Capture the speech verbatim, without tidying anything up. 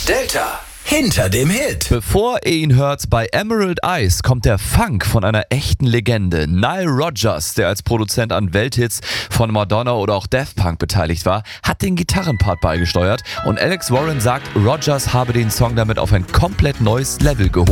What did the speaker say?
Delta. Hinter dem Hit. Bevor ihr ihn hört, bei Emerald Eyes kommt der Funk von einer echten Legende. Nile Rodgers, der als Produzent an Welthits von Madonna oder auch Daft Punk beteiligt war, hat den Gitarrenpart beigesteuert und Alex Warren sagt, Rodgers habe den Song damit auf ein komplett neues Level gehoben.